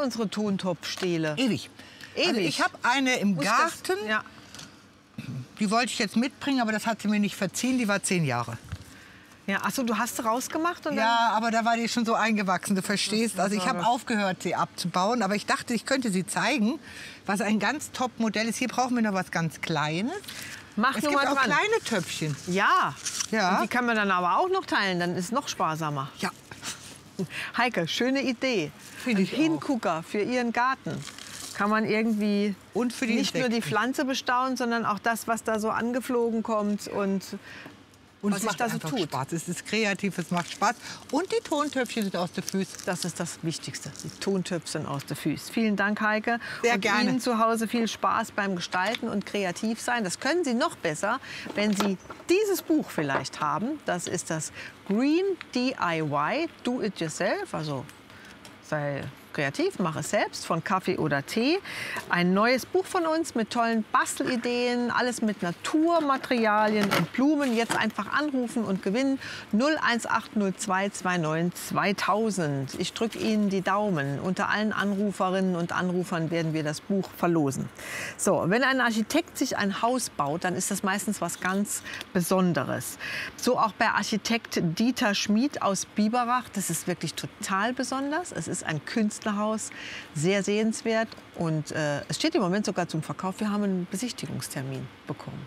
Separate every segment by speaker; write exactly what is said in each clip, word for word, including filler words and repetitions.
Speaker 1: unsere Tontopfstele?
Speaker 2: Ewig.
Speaker 1: Ewig.
Speaker 2: Also ich habe eine im
Speaker 1: Muss
Speaker 2: Garten,
Speaker 1: das, ja.
Speaker 2: die wollte ich jetzt mitbringen, aber das hat sie mir nicht verziehen, die war zehn Jahre.
Speaker 1: Ja, achso, du hast sie rausgemacht? Und
Speaker 2: Ja, aber da war die schon so eingewachsen, du verstehst. Also ich habe aufgehört, sie abzubauen, aber ich dachte, ich könnte sie zeigen, was ein ganz Top-Modell ist. Hier brauchen wir noch was ganz Kleines.
Speaker 1: Mach
Speaker 2: Es
Speaker 1: nur
Speaker 2: gibt
Speaker 1: mal
Speaker 2: auch
Speaker 1: dran.
Speaker 2: kleine Töpfchen.
Speaker 1: Ja.
Speaker 2: Ja.
Speaker 1: Und die kann man dann aber auch noch teilen, dann ist es noch sparsamer.
Speaker 2: Ja.
Speaker 1: Heike, schöne Idee.
Speaker 2: Finde
Speaker 1: Ein
Speaker 2: ich auch.
Speaker 1: Hingucker für Ihren Garten. Kann man irgendwie
Speaker 2: Und für die
Speaker 1: nicht nur die
Speaker 2: Insekten.
Speaker 1: Pflanze bestaunen, sondern auch das, was da so angeflogen kommt und
Speaker 2: Und
Speaker 1: was
Speaker 2: es
Speaker 1: sich
Speaker 2: macht
Speaker 1: da so
Speaker 2: einfach
Speaker 1: tut.
Speaker 2: Spaß. Es ist kreativ, es macht Spaß. Und die Tontöpfchen sind aus den Füßen.
Speaker 1: Das ist das Wichtigste, die Tontöpfchen aus der Füße. Vielen Dank, Heike.
Speaker 2: Sehr
Speaker 1: und
Speaker 2: gerne.
Speaker 1: Ihnen zu Hause viel Spaß beim Gestalten und kreativ sein. Das können Sie noch besser, wenn Sie dieses Buch vielleicht haben. Das ist das Green D I Y, Do It Yourself, also sei kreativ, mach es selbst, von Kaffee oder Tee. Ein neues Buch von uns mit tollen Bastelideen, alles mit Naturmaterialien und Blumen. Jetzt einfach anrufen und gewinnen. null eins acht null zwei zwei neun zweitausend. Ich drücke Ihnen die Daumen. Unter allen Anruferinnen und Anrufern werden wir das Buch verlosen. So, wenn ein Architekt sich ein Haus baut, dann ist das meistens was ganz Besonderes. So auch bei Architekt Dieter Schmid aus Biberach. Das ist wirklich total besonders. Es ist ein Künstlerhaus, sehr sehenswert und äh, es steht im Moment sogar zum Verkauf. Wir haben einen Besichtigungstermin bekommen.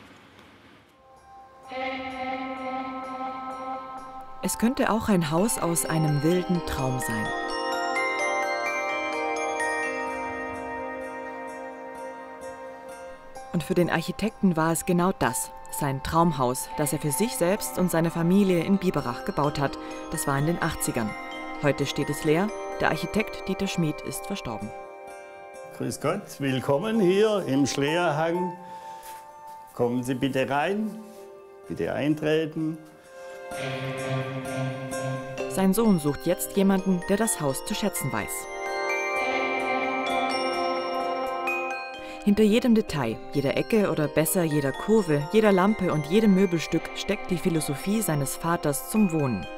Speaker 3: Es könnte auch ein Haus aus einem wilden Traum sein. Und für den Architekten war es genau das, sein Traumhaus, das er für sich selbst und seine Familie in Biberach gebaut hat. Das war in den achtzigern. Heute steht es leer. Der Architekt Dieter Schmid ist verstorben.
Speaker 4: Grüß Gott, willkommen hier im Schleierhang. Kommen Sie bitte rein, bitte eintreten.
Speaker 3: Sein Sohn sucht jetzt jemanden, der das Haus zu schätzen weiß. Hinter jedem Detail, jeder Ecke oder besser jeder Kurve, jeder Lampe und jedem Möbelstück steckt die Philosophie seines Vaters zum Wohnen.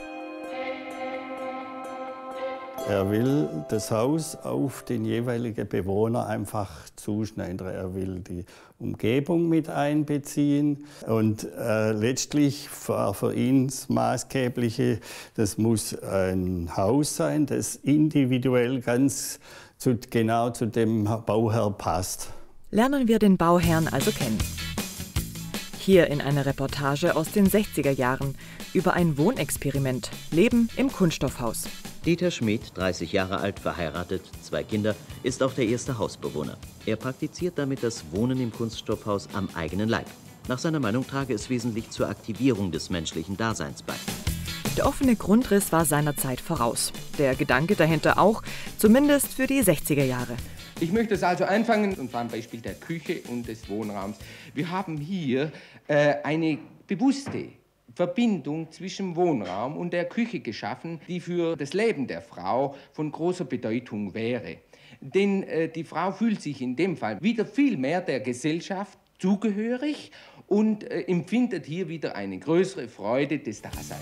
Speaker 4: Er will das Haus auf den jeweiligen Bewohner einfach zuschneiden. Er will die Umgebung mit einbeziehen. Und äh, letztlich war für ihn das Maßgebliche, das muss ein Haus sein, das individuell ganz zu, genau zu dem Bauherr passt.
Speaker 3: Lernen wir den Bauherrn also kennen. Hier in einer Reportage aus den sechziger Jahren über ein Wohnexperiment, Leben im Kunststoffhaus.
Speaker 5: Dieter Schmid, dreißig Jahre alt, verheiratet, zwei Kinder, ist auch der erste Hausbewohner. Er praktiziert damit das Wohnen im Kunststoffhaus am eigenen Leib. Nach seiner Meinung trage es wesentlich zur Aktivierung des menschlichen Daseins bei.
Speaker 3: Der offene Grundriss war seiner Zeit voraus. Der Gedanke dahinter auch, zumindest für die sechziger Jahre.
Speaker 6: Ich möchte es also anfangen, und zwar am Beispiel der Küche und des Wohnraums. Wir haben hier äh, eine bewusste Verbindung zwischen Wohnraum und der Küche geschaffen, die für das Leben der Frau von großer Bedeutung wäre. Denn äh, die Frau fühlt sich in dem Fall wieder viel mehr der Gesellschaft zugehörig und äh, empfindet hier wieder eine größere Freude des Daseins.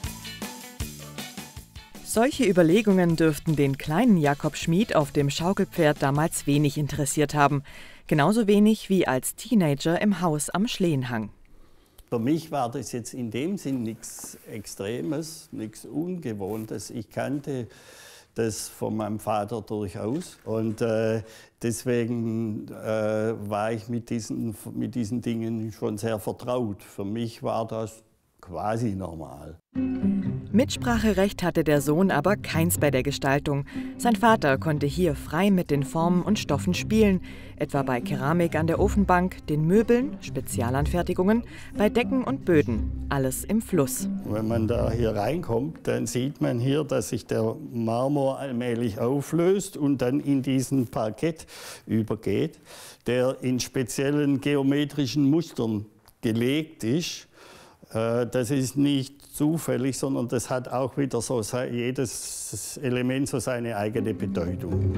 Speaker 3: Solche Überlegungen dürften den kleinen Jakob Schmid auf dem Schaukelpferd damals wenig interessiert haben. Genauso wenig wie als Teenager im Haus am Schleenhang.
Speaker 4: Für mich war das jetzt in dem Sinn nichts Extremes, nichts Ungewohntes. Ich kannte das von meinem Vater durchaus. Und äh, deswegen äh, war ich mit diesen, mit diesen Dingen schon sehr vertraut. Für mich war das quasi normal.
Speaker 3: Mitspracherecht hatte der Sohn aber keins bei der Gestaltung. Sein Vater konnte hier frei mit den Formen und Stoffen spielen, etwa bei Keramik an der Ofenbank, den Möbeln, Spezialanfertigungen, bei Decken und Böden, alles im Fluss.
Speaker 4: Wenn man da hier reinkommt, dann sieht man hier, dass sich der Marmor allmählich auflöst und dann in diesen Parkett übergeht, der in speziellen geometrischen Mustern gelegt ist. Das ist nicht zufällig, sondern das hat auch wieder so jedes Element so seine eigene Bedeutung.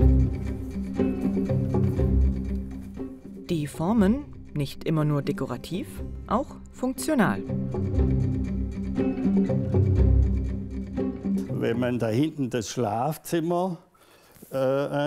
Speaker 3: Die Formen, nicht immer nur dekorativ, auch funktional.
Speaker 4: Wenn man da hinten das Schlafzimmer äh,